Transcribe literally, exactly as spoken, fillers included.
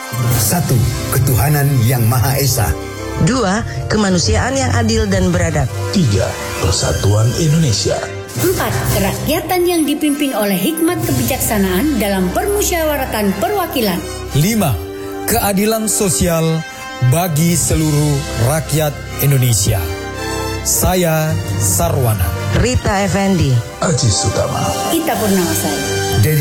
Satu, ketuhanan yang Maha Esa. Dua, kemanusiaan yang adil dan beradab. Tiga, persatuan Indonesia. Empat, kerakyatan yang dipimpin oleh hikmat kebijaksanaan dalam permusyawaratan perwakilan. Lima, keadilan sosial bagi seluruh rakyat Indonesia. Saya Sarwana. Rita Effendi. Aziz Sutama. Ita Purnamasari.